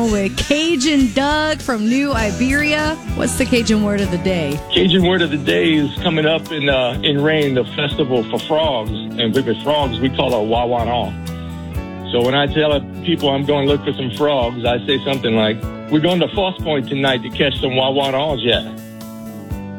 with Cajun Doug from New Iberia. What's the Cajun word of the day? Cajun word of the day is coming up in rain, the festival for frogs. And with frogs, we call it Wawanong. So when I tell people I'm going to look for some frogs, I say something like, we're going to False Point tonight to catch some Wawanongs, yeah.